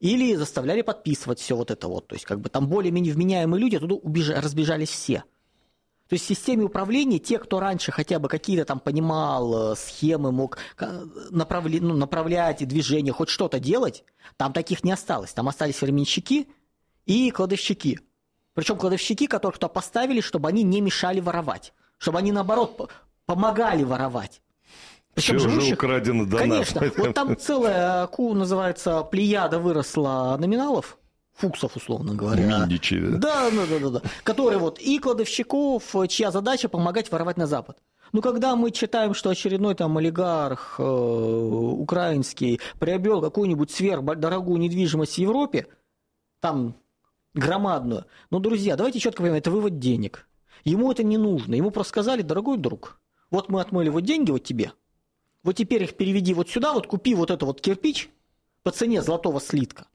или заставляли подписывать все вот это вот. То есть, как бы там более-менее вменяемые люди, оттуда разбежались все. То есть в системе управления те, кто раньше хотя бы какие-то там понимал схемы, мог направлять движения, хоть что-то делать, там таких не осталось. Там остались временщики и кладовщики. Причем кладовщики, которых туда поставили, чтобы они не мешали воровать. Чтобы они, наоборот, помогали воровать. Причем все уже украдено до нас. Конечно. Вот там целая, называется, плеяда выросла номиналов. Фуксов, условно говоря. Миндичи, да? Да. Которые вот и кладовщиков, чья задача помогать воровать на Запад. Ну, когда мы читаем, что очередной там олигарх украинский приобрел какую-нибудь сверхдорогую недвижимость в Европе, там громадную, ну, друзья, давайте четко понимаем, это вывод денег. Ему это не нужно. Ему просто сказали: дорогой друг, вот мы отмыли вот деньги вот тебе, вот теперь их переведи вот сюда, вот купи вот это вот кирпич по цене золотого слитка.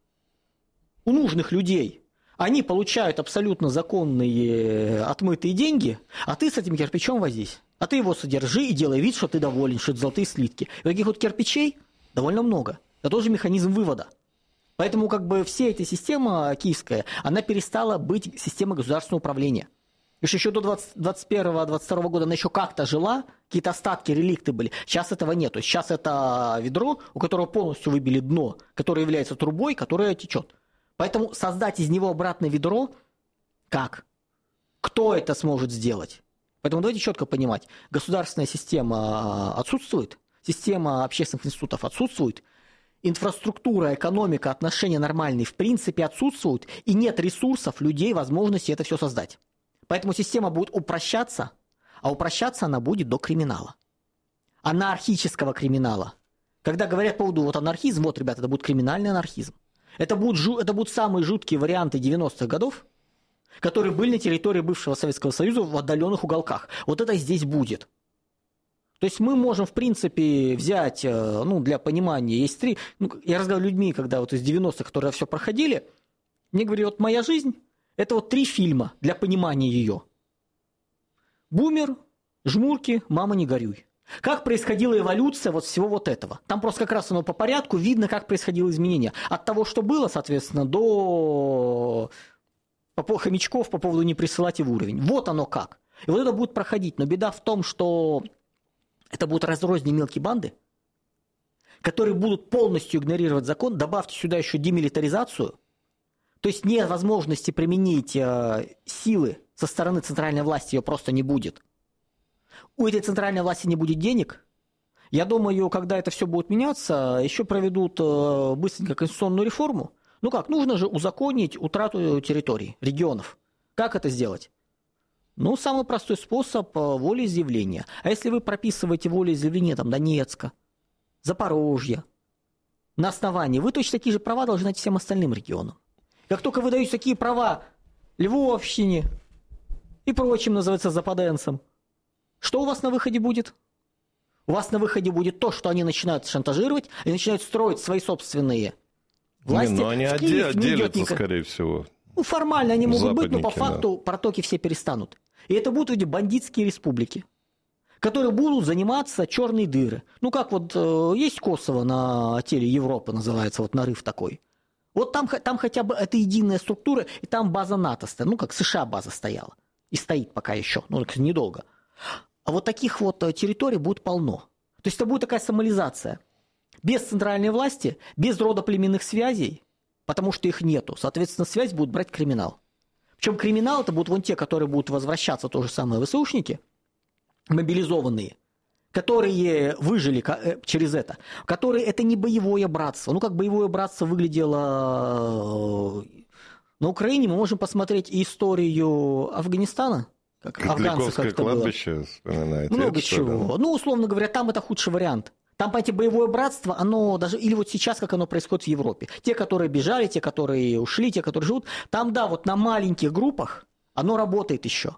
У нужных людей. Они получают абсолютно законные отмытые деньги, а ты с этим кирпичом возись. А ты его содержи и делай вид, что ты доволен, что это золотые слитки. И таких вот кирпичей довольно много. Это тоже механизм вывода. Поэтому как бы вся эта система киевская, она перестала быть системой государственного управления. Еще до 2021-2022 года она еще как-то жила, какие-то остатки, реликты были. Сейчас этого нет. Сейчас это ведро, у которого полностью выбили дно, которое является трубой, которая течет. Поэтому создать из него обратное ведро – как? Кто это сможет сделать? Поэтому давайте четко понимать. Государственная система отсутствует, система общественных институтов отсутствует, инфраструктура, экономика, отношения нормальные в принципе отсутствуют, и нет ресурсов, людей, возможности это все создать. Поэтому система будет упрощаться, а упрощаться она будет до криминала. Анархического криминала. Когда говорят по поводу вот анархизм, вот, ребята, это будет криминальный анархизм. Это будут самые жуткие варианты 90-х годов, которые были на территории бывшего Советского Союза в отдаленных уголках. Вот это здесь будет. То есть мы можем, в принципе, взять, ну, для понимания, есть три... Ну, я разговаривал с людьми, когда вот из 90-х, которые все проходили, мне говорили: вот моя жизнь – это вот 3 фильма для понимания ее. «Бумер», «Жмурки», «Мама, не горюй». Как происходила эволюция вот всего вот этого? Там просто как раз оно по порядку видно, как происходило изменение. От того, что было, соответственно, до хомячков по поводу не присылать и в уровень. Вот оно как. И вот это будет проходить. Но беда в том, что это будут разрозненные мелкие банды, которые будут полностью игнорировать закон. Добавьте сюда еще демилитаризацию. То есть нет возможности применить силы со стороны центральной власти, ее просто не будет. У этой центральной власти не будет денег. Я думаю, когда это все будет меняться, еще проведут быстренько конституционную реформу. Ну как, нужно же узаконить утрату территорий, регионов. Как это сделать? Ну, самый простой способ – волеизъявления. А если вы прописываете волеизъявление там, Донецка, Запорожья, на основании, вы точно такие же права должны дать всем остальным регионам. Как только вы даете такие права Львовщине и прочим, называется, западенцам, что у вас на выходе будет? У вас на выходе будет то, что они начинают шантажировать и начинают строить свои собственные власти. Но они отделятся, скорее всего. Ну, формально они могут быть, но по факту протоки все перестанут. И это будут эти бандитские республики, которые будут заниматься черные дыры. Ну, как вот есть Косово на теле Европы, называется, вот нарыв такой. Вот там хотя бы это единая структура, и там база НАТО стоит. Ну, как США база стояла. И стоит пока еще, ну, недолго. А вот таких вот территорий будет полно. То есть это будет такая сомализация. Без центральной власти, без родоплеменных связей, потому что их нету. Соответственно, связь будет брать криминал. Причем криминал это будут вон те, которые будут возвращаться, то же самое ВСУшники, мобилизованные, которые выжили через это, которые это не боевое братство. Ну, как боевое братство выглядело на Украине, мы можем посмотреть историю Афганистана. Как афганцы как-то кладбище вспоминаете. Много чего. Ну, условно говоря, там это худший вариант. Там, понимаете, боевое братство, оно даже, или вот сейчас, как оно происходит в Европе. Те, которые бежали, те, которые ушли, те, которые живут, там, да, вот на маленьких группах оно работает еще.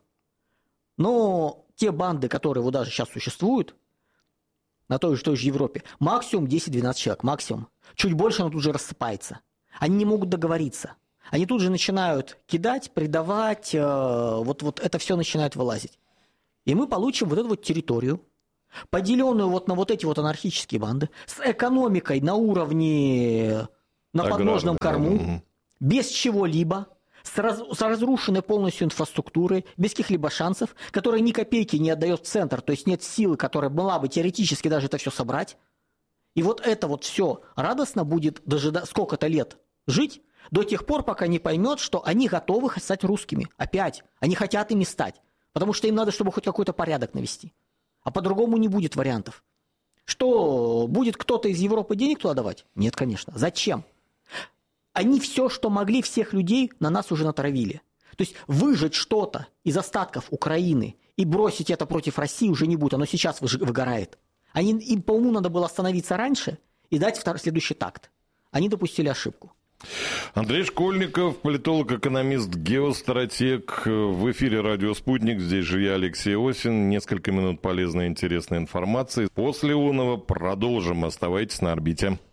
Но те банды, которые вот даже сейчас существуют, на той же Европе, максимум 10-12 человек, максимум. Чуть больше оно тут же рассыпается. Они не могут договориться. Они тут же начинают кидать, предавать, вот это все начинает вылазить. И мы получим вот эту вот территорию, поделенную вот на вот эти вот анархические банды, с экономикой на уровне на подножном корму, без чего-либо, с разрушенной полностью инфраструктурой, без каких-либо шансов, которая ни копейки не отдает в центр, то есть нет силы, которая была бы теоретически даже это все собрать. И вот это вот все радостно будет сколько-то лет жить до тех пор, пока не поймет, что они готовы стать русскими. Опять. Они хотят ими стать. Потому что им надо, чтобы хоть какой-то порядок навести. А по-другому не будет вариантов. Что, будет кто-то из Европы денег туда давать? Нет, конечно. Зачем? Они все, что могли, всех людей на нас уже натравили. То есть выжать что-то из остатков Украины и бросить это против России уже не будет. Оно сейчас выгорает. Им по уму надо было остановиться раньше и дать следующий такт. Они допустили ошибку. Андрей Школьников, политолог, экономист, геостратег. В эфире «Радио Спутник». Здесь же я, Алексей Осин. Несколько минут полезной и интересной информации. После Лунного продолжим. Оставайтесь на орбите.